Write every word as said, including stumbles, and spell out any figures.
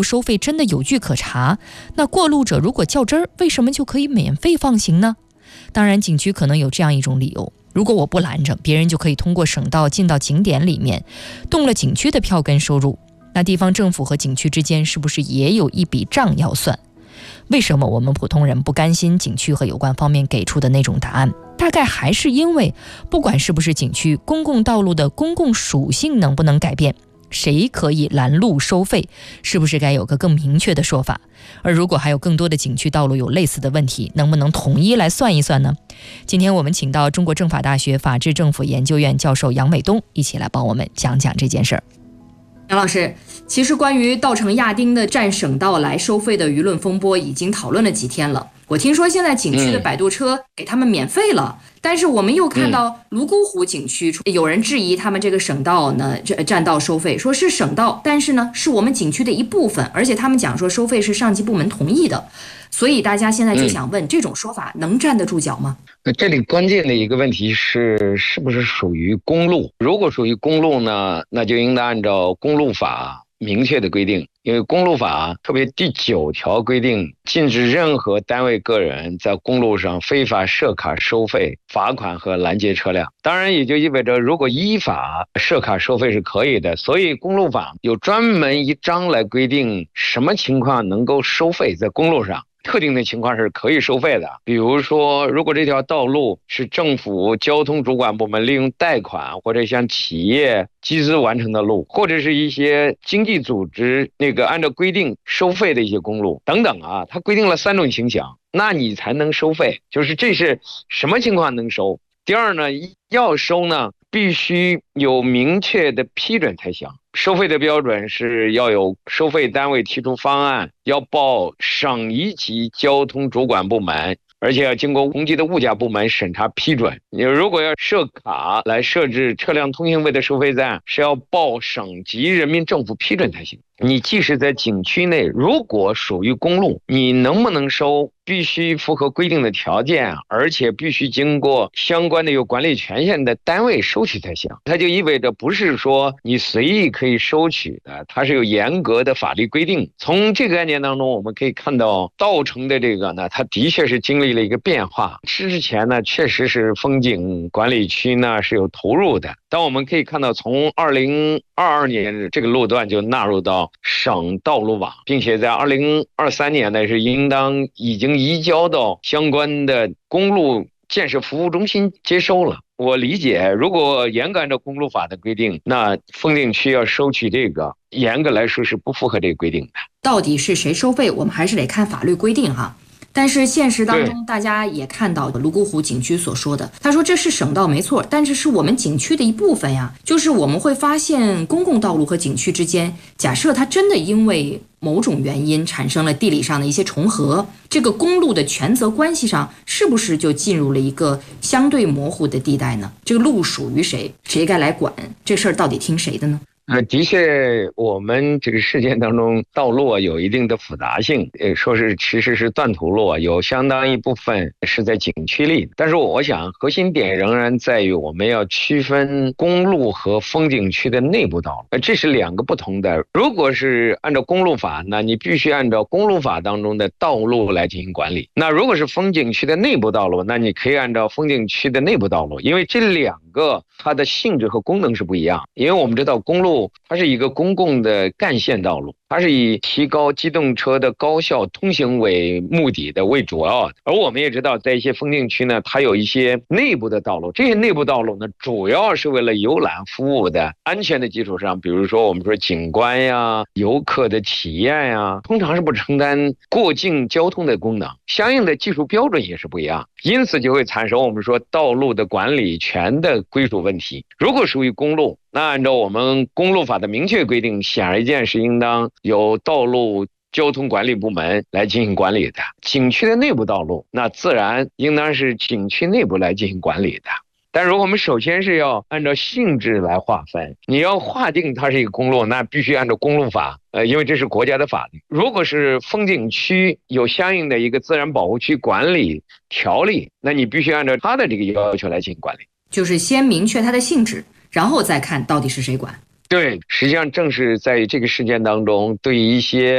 路收费真的有据可查，那过路者如果较真儿，为什么就可以免费放行呢？当然，景区可能有这样一种理由：如果我不拦着，别人就可以通过省道进到景点里面，动了景区的票根收入。那地方政府和景区之间是不是也有一笔账要算？为什么我们普通人不甘心景区和有关方面给出的那种答案？大概还是因为，不管是不是景区，公共道路的公共属性能不能改变，谁可以拦路收费，是不是该有个更明确的说法？而如果还有更多的景区道路有类似的问题，能不能统一来算一算呢？今天我们请到中国政法大学法治政府研究院教授杨伟东一起来帮我们讲讲这件事儿。 杨老师，其实关于稻城亚丁的占省道来收费的舆论风波已经讨论了几天了。我听说现在景区的摆渡车给他们免费了，嗯、但是我们又看到泸沽湖景区有人质疑他们这个省道呢占道收费，说是省道，但是呢是我们景区的一部分，而且他们讲说收费是上级部门同意的。所以大家现在就想问，嗯、这种说法能站得住脚吗？ 这里关键的一个问题是，是不是属于公路？如果属于公路呢，那就应当按照公路法明确的规定，因为公路法特别第九条规定，禁止任何单位个人在公路上非法设卡收费、罚款和拦截车辆。当然也就意味着，如果依法设卡收费是可以的，所以公路法有专门一章来规定什么情况能够收费，在公路上特定的情况是可以收费的。比如说，如果这条道路是政府交通主管部门利用贷款或者向企业集资完成的路，或者是一些经济组织那个按照规定收费的一些公路等等啊，它规定了三种情形，那你才能收费，就是这是什么情况能收。第二呢，要收呢必须有明确的批准才行。收费的标准是要有收费单位提出方案，要报省一级交通主管部门，而且要经过公级的物价部门审查批准。你如果要设卡来设置车辆通行费的收费站，是要报省级人民政府批准才行。你即使在景区内，如果属于公路，你能不能收，必须符合规定的条件，而且必须经过相关的有管理权限的单位收取才行。它就意味着不是说你随意可以收取的，它是有严格的法律规定。从这个概念当中，我们可以看到稻城的这个呢，它的确是经历了一个变化。之前呢，确实是风景管理区呢是有投入的，但我们可以看到，从二零二二年这个路段就纳入到省道路网，并且在二零二三年呢是应当已经移交到相关的公路建设服务中心接收了。我理解，如果严格按照公路法的规定，那风景区要收取这个，严格来说是不符合这个规定的。 到底是谁收费，我们还是得看法律规定哈。但是现实当中，大家也看到泸沽湖景区所说的，他说这是省道没错，但是是我们景区的一部分呀。就是我们会发现，公共道路和景区之间，假设它真的因为某种原因产生了地理上的一些重合，这个公路的权责关系上，是不是就进入了一个相对模糊的地带呢？这个路属于谁，谁该来管？这事儿到底听谁的呢？ 呃，的确，我们这个事件当中，道路有一定的复杂性，呃，说是其实是断头路，有相当一部分是在景区里。但是我想，核心点仍然在于我们要区分公路和风景区的内部道路，呃，这是两个不同的。如果是按照公路法，那你必须按照公路法当中的道路来进行管理。那如果是风景区的内部道路，那你可以按照风景区的内部道路，因为这两个它的性质和功能是不一样。因为我们知道公路它是一个公共的干线道路，它是以提高机动车的高效通行为目的的为主要的。而我们也知道，在一些风景区呢，它有一些内部的道路，这些内部道路呢，主要是为了游览服务的安全的基础上，比如说我们说景观呀、游客的体验呀，通常是不承担过境交通的功能，相应的技术标准也是不一样，因此就会产生我们说道路的管理权的归属问题。如果属于公路，那按照我们公路法的明确规定，显而易见是应当由道路交通管理部门来进行管理的。景区的内部道路，那自然应当是景区内部来进行管理的。但是我们首先是要按照性质来划分，你要划定它是一个公路，那必须按照公路法，呃，因为这是国家的法律。如果是风景区有相应的一个自然保护区管理条例，那你必须按照它的这个要求来进行管理。 就是先明确它的性质，然后再看到底是谁管。 对，实际上正是在这个事件当中，对于一些